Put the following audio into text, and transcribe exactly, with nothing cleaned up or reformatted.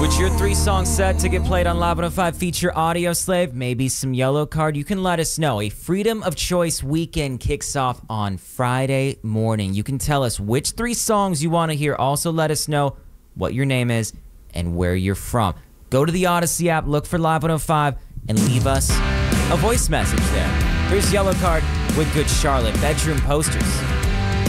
With your three songs set to get played on Live one oh five feature Audio Slave, maybe some yellow card, you can let us know. A Freedom of Choice weekend kicks off on Friday morning. You can tell us which three songs you want to hear. Also let us know what your name is and where you're from. Go to the Odyssey app, look for Live one oh five, and leave us a voice message there. Here's Yellow Card with Good Charlotte, Bedroom Posters.